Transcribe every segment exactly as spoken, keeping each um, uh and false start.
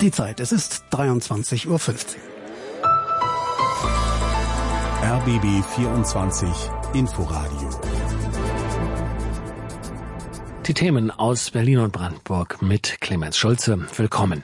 Die Zeit, es ist dreiundzwanzig Uhr fünfzehn. R B B vierundzwanzig Inforadio. Die Themen aus Berlin und Brandenburg mit Clemens Schulze. Willkommen.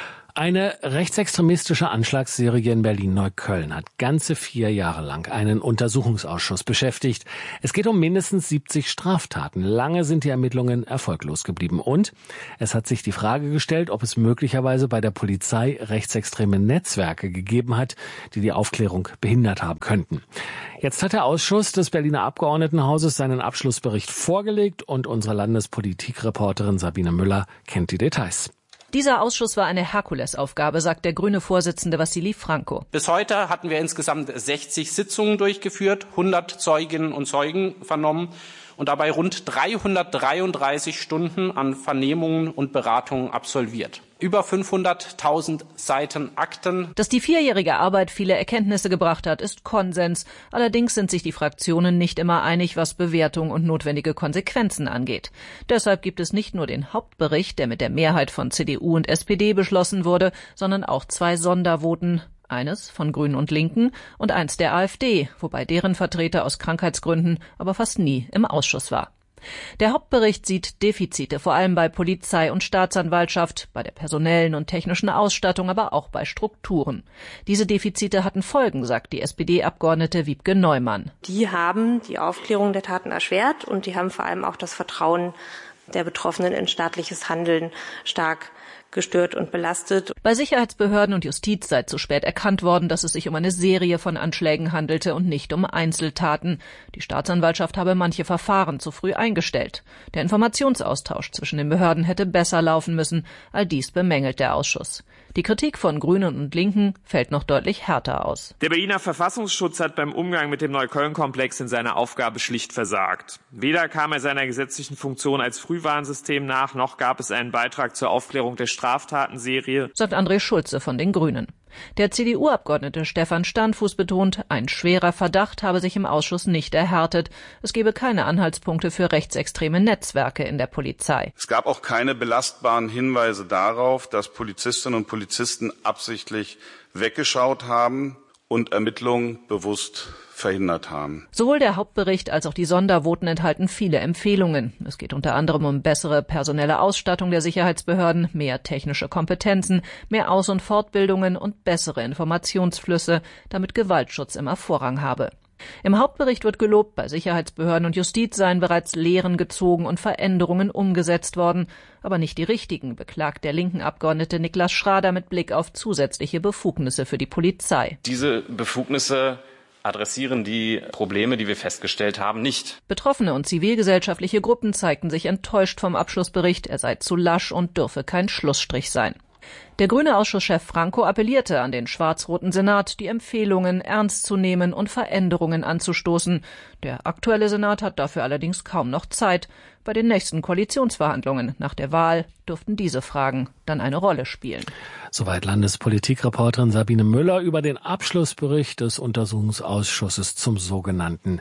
Eine rechtsextremistische Anschlagsserie in Berlin-Neukölln hat ganze vier Jahre lang einen Untersuchungsausschuss beschäftigt. Es geht um mindestens siebzig Straftaten. Lange sind die Ermittlungen erfolglos geblieben. Und es hat sich die Frage gestellt, ob es möglicherweise bei der Polizei rechtsextreme Netzwerke gegeben hat, die die Aufklärung behindert haben könnten. Jetzt hat der Ausschuss des Berliner Abgeordnetenhauses seinen Abschlussbericht vorgelegt und unsere Landespolitikreporterin Sabine Müller kennt die Details. Dieser Ausschuss war eine Herkulesaufgabe, sagt der grüne Vorsitzende Wassili Franco. Bis heute hatten wir insgesamt sechzig Sitzungen durchgeführt, hundert Zeuginnen und Zeugen vernommen und dabei rund dreihundertdreiunddreißig Stunden an Vernehmungen und Beratungen absolviert. Über fünfhunderttausend Seiten Akten. Dass die vierjährige Arbeit viele Erkenntnisse gebracht hat, ist Konsens. Allerdings sind sich die Fraktionen nicht immer einig, was Bewertung und notwendige Konsequenzen angeht. Deshalb gibt es nicht nur den Hauptbericht, der mit der Mehrheit von C D U und S P D beschlossen wurde, sondern auch zwei Sondervoten. Eines von Grünen und Linken und eins der AfD, wobei deren Vertreter aus Krankheitsgründen aber fast nie im Ausschuss war. Der Hauptbericht sieht Defizite, vor allem bei Polizei und Staatsanwaltschaft, bei der personellen und technischen Ausstattung, aber auch bei Strukturen. Diese Defizite hatten Folgen, sagt die S P D-Abgeordnete Wiebke Neumann. Die haben die Aufklärung der Taten erschwert und die haben vor allem auch das Vertrauen der Betroffenen in staatliches Handeln stark gestört und belastet. Bei Sicherheitsbehörden und Justiz sei zu spät erkannt worden, dass es sich um eine Serie von Anschlägen handelte und nicht um Einzeltaten. Die Staatsanwaltschaft habe manche Verfahren zu früh eingestellt. Der Informationsaustausch zwischen den Behörden hätte besser laufen müssen. All dies bemängelt der Ausschuss. Die Kritik von Grünen und Linken fällt noch deutlich härter aus. Der Berliner Verfassungsschutz hat beim Umgang mit dem Neukölln-Komplex in seiner Aufgabe schlicht versagt. Weder kam er seiner gesetzlichen Funktion als Frühwarnsystem nach, noch gab es einen Beitrag zur Aufklärung der Straftatenserie, sagt André Schulze von den Grünen. Der C D U-Abgeordnete Stefan Steinfuß betont, ein schwerer Verdacht habe sich im Ausschuss nicht erhärtet. Es gebe keine Anhaltspunkte für rechtsextreme Netzwerke in der Polizei. Es gab auch keine belastbaren Hinweise darauf, dass Polizistinnen und Polizisten absichtlich weggeschaut haben und Ermittlungen bewusst verhindert haben. Sowohl der Hauptbericht als auch die Sondervoten enthalten viele Empfehlungen. Es geht unter anderem um bessere personelle Ausstattung der Sicherheitsbehörden, mehr technische Kompetenzen, mehr Aus- und Fortbildungen und bessere Informationsflüsse, damit Gewaltschutz immer Vorrang habe. Im Hauptbericht wird gelobt, bei Sicherheitsbehörden und Justiz seien bereits Lehren gezogen und Veränderungen umgesetzt worden, aber nicht die richtigen, beklagt der linken Abgeordnete Niklas Schrader mit Blick auf zusätzliche Befugnisse für die Polizei. Diese Befugnisse adressieren die Probleme, die wir festgestellt haben, nicht. Betroffene und zivilgesellschaftliche Gruppen zeigten sich enttäuscht vom Abschlussbericht, er sei zu lasch und dürfe kein Schlussstrich sein. Der grüne Ausschusschef Franco appellierte an den schwarz-roten Senat, die Empfehlungen ernst zu nehmen und Veränderungen anzustoßen. Der aktuelle Senat hat dafür allerdings kaum noch Zeit. Bei den nächsten Koalitionsverhandlungen nach der Wahl dürften diese Fragen dann eine Rolle spielen. Soweit Landespolitikreporterin Sabine Müller über den Abschlussbericht des Untersuchungsausschusses zum sogenannten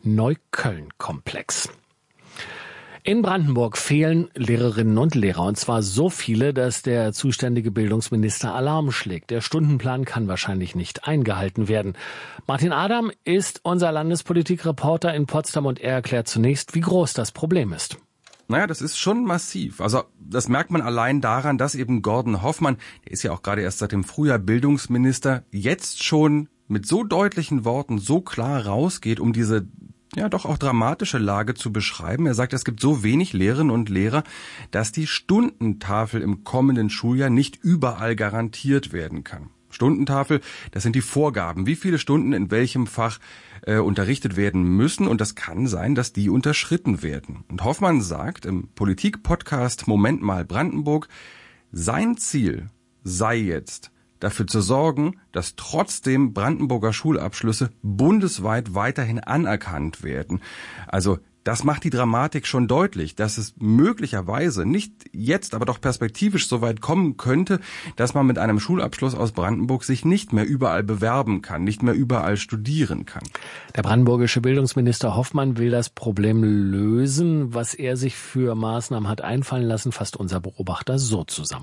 Neukölln-Komplex. In Brandenburg fehlen Lehrerinnen und Lehrer, und zwar so viele, dass der zuständige Bildungsminister Alarm schlägt. Der Stundenplan kann wahrscheinlich nicht eingehalten werden. Martin Adam ist unser Landespolitikreporter in Potsdam und er erklärt zunächst, wie groß das Problem ist. Naja, das ist schon massiv. Also das merkt man allein daran, dass eben Gordon Hoffmann, der ist ja auch gerade erst seit dem Frühjahr Bildungsminister, jetzt schon mit so deutlichen Worten so klar rausgeht, um diese ja doch auch dramatische Lage zu beschreiben. Er sagt, es gibt so wenig Lehrerinnen und Lehrer, dass die Stundentafel im kommenden Schuljahr nicht überall garantiert werden kann. Stundentafel, das sind die Vorgaben, wie viele Stunden in welchem Fach äh, unterrichtet werden müssen, und das kann sein, dass die unterschritten werden. Und Hoffmann sagt im Politik-Podcast Moment mal Brandenburg, sein Ziel sei jetzt, dafür zu sorgen, dass trotzdem Brandenburger Schulabschlüsse bundesweit weiterhin anerkannt werden. Also das macht die Dramatik schon deutlich, dass es möglicherweise nicht jetzt, aber doch perspektivisch so weit kommen könnte, dass man mit einem Schulabschluss aus Brandenburg sich nicht mehr überall bewerben kann, nicht mehr überall studieren kann. Der brandenburgische Bildungsminister Hoffmann will das Problem lösen. Was er sich für Maßnahmen hat einfallen lassen, fasst unser Beobachter so zusammen.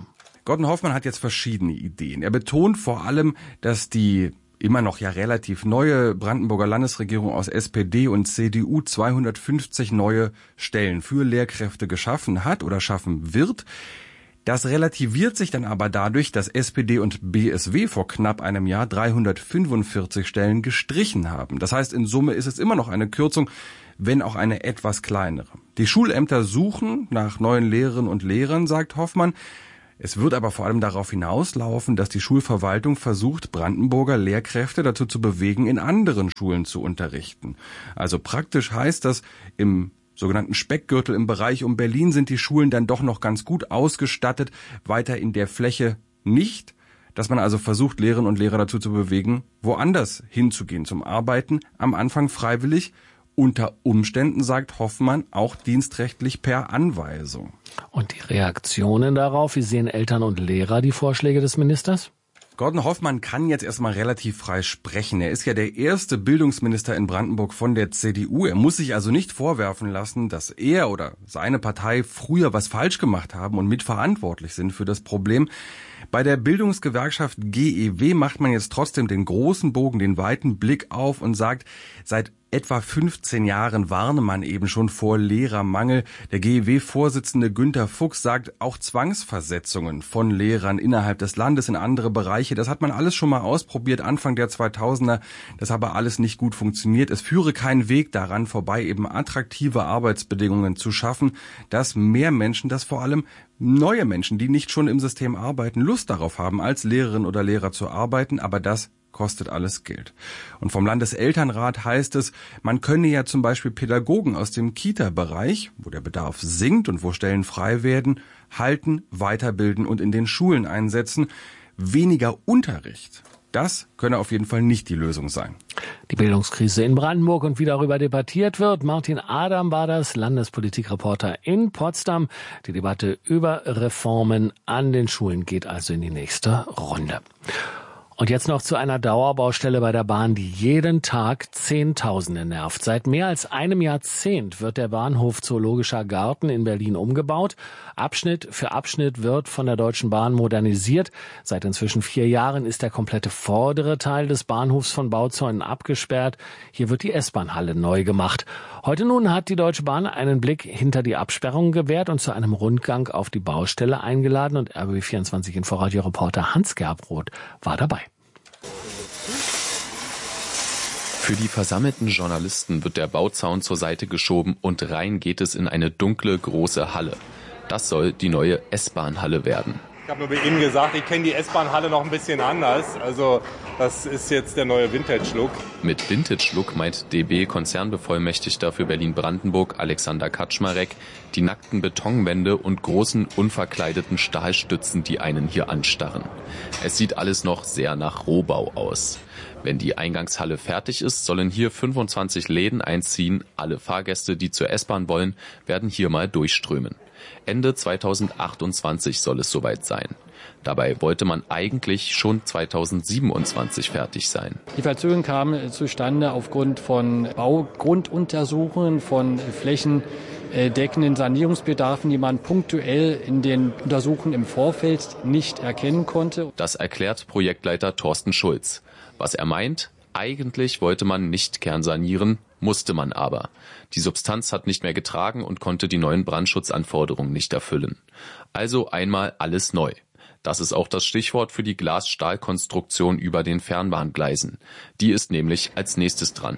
Gordon Hoffmann hat jetzt verschiedene Ideen. Er betont vor allem, dass die immer noch ja relativ neue Brandenburger Landesregierung aus S P D und C D U zweihundertfünfzig neue Stellen für Lehrkräfte geschaffen hat oder schaffen wird. Das relativiert sich dann aber dadurch, dass S P D und B S W vor knapp einem Jahr dreihundertfünfundvierzig Stellen gestrichen haben. Das heißt, in Summe ist es immer noch eine Kürzung, wenn auch eine etwas kleinere. Die Schulämter suchen nach neuen Lehrerinnen und Lehrern, sagt Hoffmann. Es wird aber vor allem darauf hinauslaufen, dass die Schulverwaltung versucht, Brandenburger Lehrkräfte dazu zu bewegen, in anderen Schulen zu unterrichten. Also praktisch heißt das, im sogenannten Speckgürtel im Bereich um Berlin sind die Schulen dann doch noch ganz gut ausgestattet, weiter in der Fläche nicht. Dass man also versucht, Lehrerinnen und Lehrer dazu zu bewegen, woanders hinzugehen zum Arbeiten, am Anfang freiwillig, unter Umständen, sagt Hoffmann, auch dienstrechtlich per Anweisung. Und die Reaktionen darauf, wie sehen Eltern und Lehrer die Vorschläge des Ministers? Gordon Hoffmann kann jetzt erstmal relativ frei sprechen. Er ist ja der erste Bildungsminister in Brandenburg von der C D U. Er muss sich also nicht vorwerfen lassen, dass er oder seine Partei früher was falsch gemacht haben und mitverantwortlich sind für das Problem. Bei der Bildungsgewerkschaft G E W macht man jetzt trotzdem den großen Bogen, den weiten Blick auf und sagt, seit etwa fünfzehn Jahren warne man eben schon vor Lehrermangel. Der G E W-Vorsitzende Günter Fuchs sagt, auch Zwangsversetzungen von Lehrern innerhalb des Landes in andere Bereiche, das hat man alles schon mal ausprobiert, Anfang der zweitausender. Das habe alles nicht gut funktioniert. Es führe keinen Weg daran vorbei, eben attraktive Arbeitsbedingungen zu schaffen, dass mehr Menschen, dass vor allem neue Menschen, die nicht schon im System arbeiten, Lust darauf haben, als Lehrerin oder Lehrer zu arbeiten, aber das kostet alles Geld. Und vom Landeselternrat heißt es, man könne ja zum Beispiel Pädagogen aus dem Kita-Bereich, wo der Bedarf sinkt und wo Stellen frei werden, halten, weiterbilden und in den Schulen einsetzen. Weniger Unterricht, das könne auf jeden Fall nicht die Lösung sein. Die Bildungskrise in Brandenburg und wie darüber debattiert wird. Martin Adam war das, Landespolitikreporter in Potsdam. Die Debatte über Reformen an den Schulen geht also in die nächste Runde. Und jetzt noch zu einer Dauerbaustelle bei der Bahn, die jeden Tag Zehntausende nervt. Seit mehr als einem Jahrzehnt wird der Bahnhof Zoologischer Garten in Berlin umgebaut. Abschnitt für Abschnitt wird von der Deutschen Bahn modernisiert. Seit inzwischen vier Jahren ist der komplette vordere Teil des Bahnhofs von Bauzäunen abgesperrt. Hier wird die S-Bahn-Halle neu gemacht. Heute nun hat die Deutsche Bahn einen Blick hinter die Absperrung gewährt und zu einem Rundgang auf die Baustelle eingeladen. Und R B B vierundzwanzig Inforadio-Reporter Hans Gerbroth war dabei. Für die versammelten Journalisten wird der Bauzaun zur Seite geschoben und rein geht es in eine dunkle, große Halle. Das soll die neue S-Bahn-Halle werden. Ich habe nur bei Ihnen gesagt, ich kenne die S-Bahn-Halle noch ein bisschen anders. Also das ist jetzt der neue Vintage-Look. Mit Vintage-Look meint D B-Konzernbevollmächtigter für Berlin-Brandenburg Alexander Kaczmarek die nackten Betonwände und großen, unverkleideten Stahlstützen, die einen hier anstarren. Es sieht alles noch sehr nach Rohbau aus. Wenn die Eingangshalle fertig ist, sollen hier fünfundzwanzig Läden einziehen. Alle Fahrgäste, die zur S-Bahn wollen, werden hier mal durchströmen. Ende zweitausendachtundzwanzig soll es soweit sein. Dabei wollte man eigentlich schon zweitausendsiebenundzwanzig fertig sein. Die Verzögerung kam zustande aufgrund von Baugrunduntersuchungen, von flächendeckenden Sanierungsbedarfen, die man punktuell in den Untersuchungen im Vorfeld nicht erkennen konnte. Das erklärt Projektleiter Thorsten Schulz. Was er meint? Eigentlich wollte man nicht kernsanieren, musste man aber. Die Substanz hat nicht mehr getragen und konnte die neuen Brandschutzanforderungen nicht erfüllen. Also einmal alles neu. Das ist auch das Stichwort für die Glas-Stahl-Konstruktion über den Fernbahngleisen. Die ist nämlich als nächstes dran.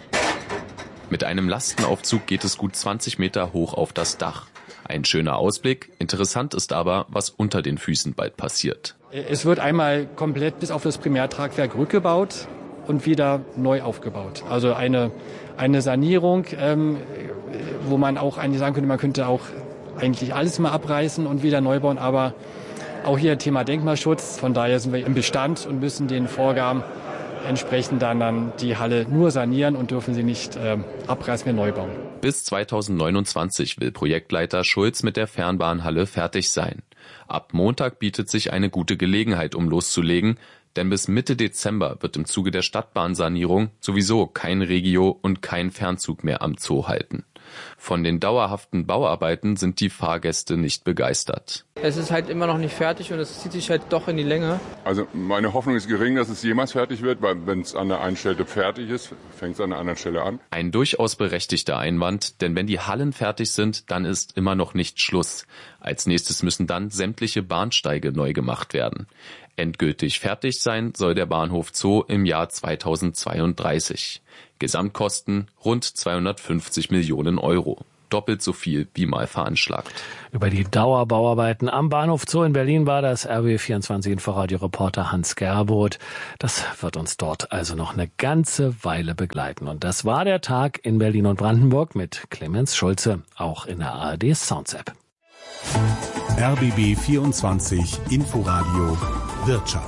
Mit einem Lastenaufzug geht es gut zwanzig Meter hoch auf das Dach. Ein schöner Ausblick. Interessant ist aber, was unter den Füßen bald passiert. Es wird einmal komplett bis auf das Primärtragwerk rückgebaut und wieder neu aufgebaut. Also eine, eine Sanierung, ähm, wo man auch eigentlich sagen könnte, man könnte auch eigentlich alles mal abreißen und wieder neu bauen. Aber auch hier Thema Denkmalschutz. Von daher sind wir im Bestand und müssen den Vorgaben entsprechend dann, dann die Halle nur sanieren und dürfen sie nicht äh, abreißen, mehr neu bauen. Bis zweitausendneunundzwanzig will Projektleiter Schulz mit der Fernbahnhalle fertig sein. Ab Montag bietet sich eine gute Gelegenheit, um loszulegen, denn bis Mitte Dezember wird im Zuge der Stadtbahnsanierung sowieso kein Regio und kein Fernzug mehr am Zoo halten. Von den dauerhaften Bauarbeiten sind die Fahrgäste nicht begeistert. Es ist halt immer noch nicht fertig und es zieht sich halt doch in die Länge. Also meine Hoffnung ist gering, dass es jemals fertig wird, weil wenn es an der einen Stelle fertig ist, fängt es an der anderen Stelle an. Ein durchaus berechtigter Einwand, denn wenn die Hallen fertig sind, dann ist immer noch nicht Schluss. Als nächstes müssen dann sämtliche Bahnsteige neu gemacht werden. Endgültig fertig sein soll der Bahnhof Zoo im Jahr zweitausendzweiunddreißig. Gesamtkosten rund zweihundertfünfzig Millionen Euro. Doppelt so viel wie mal veranschlagt. Über die Dauerbauarbeiten am Bahnhof Zoo in Berlin war das R B B vierundzwanzig Inforadio-Reporter Hans Gerboth. Das wird uns dort also noch eine ganze Weile begleiten. Und das war der Tag in Berlin und Brandenburg mit Clemens Schulze, auch in der A R D Sounds App. R B B vierundzwanzig Inforadio Wirtschaft.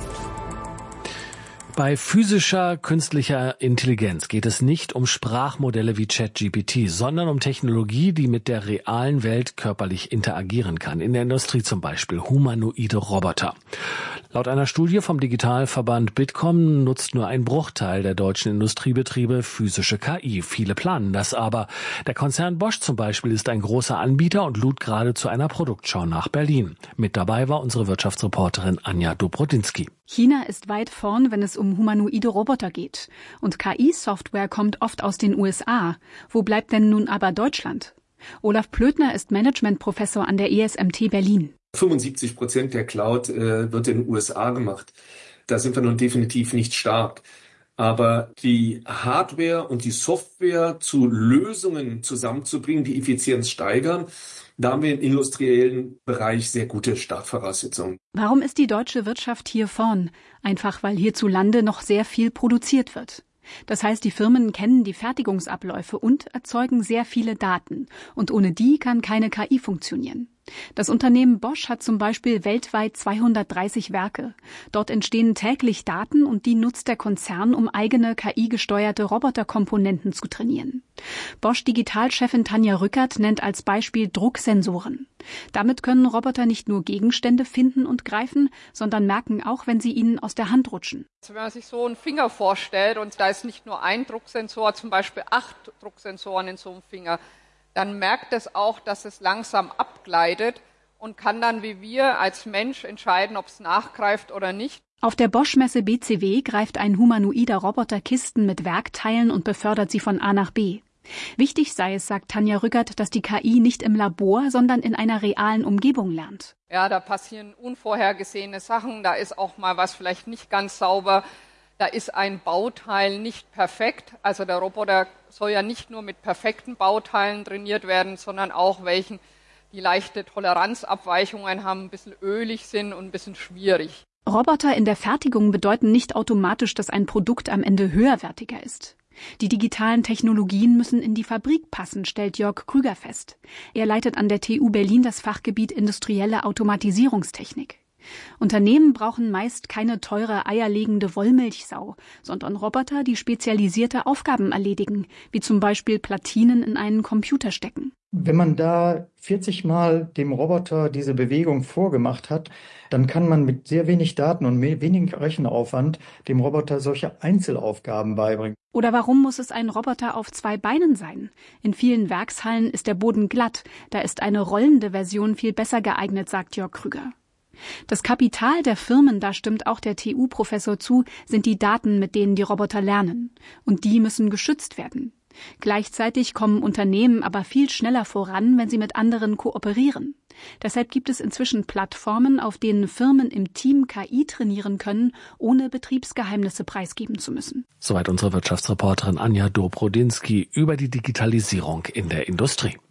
Bei physischer künstlicher Intelligenz geht es nicht um Sprachmodelle wie ChatGPT, sondern um Technologie, die mit der realen Welt körperlich interagieren kann. In der Industrie zum Beispiel humanoide Roboter. Laut einer Studie vom Digitalverband Bitkom nutzt nur ein Bruchteil der deutschen Industriebetriebe physische K I. Viele planen das aber. Der Konzern Bosch zum Beispiel ist ein großer Anbieter und lud gerade zu einer Produktschau nach Berlin. Mit dabei war unsere Wirtschaftsreporterin Anja Dobrodinsky. China ist weit vorn, wenn es um humanoide Roboter geht. Und K I-Software kommt oft aus den U S A. Wo bleibt denn nun aber Deutschland? Olaf Plötner ist Managementprofessor an der E S M T Berlin. fünfundsiebzig Prozent der Cloud äh, wird in den U S A gemacht. Da sind wir nun definitiv nicht stark. Aber die Hardware und die Software zu Lösungen zusammenzubringen, die Effizienz steigern, da haben wir im industriellen Bereich sehr gute Startvoraussetzungen. Warum ist die deutsche Wirtschaft hier vorn? Einfach weil hierzulande noch sehr viel produziert wird. Das heißt, die Firmen kennen die Fertigungsabläufe und erzeugen sehr viele Daten. Und ohne die kann keine K I funktionieren. Das Unternehmen Bosch hat zum Beispiel weltweit zweihundertdreißig Werke. Dort entstehen täglich Daten und die nutzt der Konzern, um eigene K I-gesteuerte Roboterkomponenten zu trainieren. Bosch-Digitalchefin Tanja Rückert nennt als Beispiel Drucksensoren. Damit können Roboter nicht nur Gegenstände finden und greifen, sondern merken auch, wenn sie ihnen aus der Hand rutschen. Also wenn man sich so einen Finger vorstellt und da ist nicht nur ein Drucksensor, zum Beispiel acht Drucksensoren in so einem Finger, dann merkt es auch, dass es langsam abgleitet und kann dann wie wir als Mensch entscheiden, ob es nachgreift oder nicht. Auf der Bosch-Messe B C W greift ein humanoider Roboter Kisten mit Werkteilen und befördert sie von A nach B. Wichtig sei es, sagt Tanja Rückert, dass die K I nicht im Labor, sondern in einer realen Umgebung lernt. Ja, da passieren unvorhergesehene Sachen, da ist auch mal was vielleicht nicht ganz sauber. Da ist ein Bauteil nicht perfekt. Also der Roboter soll ja nicht nur mit perfekten Bauteilen trainiert werden, sondern auch welchen, die leichte Toleranzabweichungen haben, ein bisschen ölig sind und ein bisschen schwierig. Roboter in der Fertigung bedeuten nicht automatisch, dass ein Produkt am Ende höherwertiger ist. Die digitalen Technologien müssen in die Fabrik passen, stellt Jörg Krüger fest. Er leitet an der T U Berlin das Fachgebiet Industrielle Automatisierungstechnik. Unternehmen brauchen meist keine teure eierlegende Wollmilchsau, sondern Roboter, die spezialisierte Aufgaben erledigen, wie zum Beispiel Platinen in einen Computer stecken. Wenn man da vierzig Mal dem Roboter diese Bewegung vorgemacht hat, dann kann man mit sehr wenig Daten und wenig Rechenaufwand dem Roboter solche Einzelaufgaben beibringen. Oder warum muss es ein Roboter auf zwei Beinen sein? In vielen Werkshallen ist der Boden glatt, da ist eine rollende Version viel besser geeignet, sagt Jörg Krüger. Das Kapital der Firmen, da stimmt auch der T U-Professor zu, sind die Daten, mit denen die Roboter lernen. Und die müssen geschützt werden. Gleichzeitig kommen Unternehmen aber viel schneller voran, wenn sie mit anderen kooperieren. Deshalb gibt es inzwischen Plattformen, auf denen Firmen im Team K I trainieren können, ohne Betriebsgeheimnisse preisgeben zu müssen. Soweit unsere Wirtschaftsreporterin Anja Dobrodinsky über die Digitalisierung in der Industrie.